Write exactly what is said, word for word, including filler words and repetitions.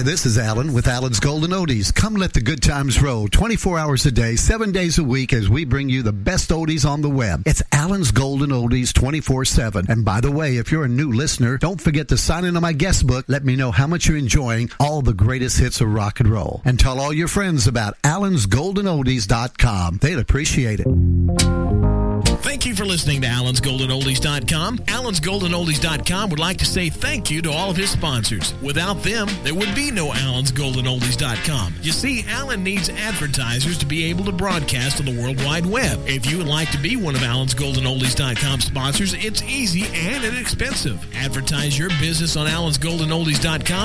Hi, this is Alan with Alan's Golden Oldies. Come let the good times roll twenty-four hours a day, seven days a week as we bring you the best oldies on the web. It's Alan's Golden Oldies twenty-four seven. And by the way, if you're a new listener, don't forget to sign in on my guest book. Let me know how much you're enjoying all the greatest hits of rock and roll. And tell all your friends about Alan's Golden Oldies dot com. They'd appreciate it. Thank you for listening to Alan's Golden Oldies dot com. Alan's Golden Oldies dot com would like to say thank you to all of his sponsors. Without them, there would be no Alan's Golden Oldies dot com. You see, Alan needs advertisers to be able to broadcast on the World Wide Web. If you would like to be one of Alan's Golden Oldies dot com sponsors, it's easy and inexpensive. Advertise your business on Alan's Golden Oldies dot com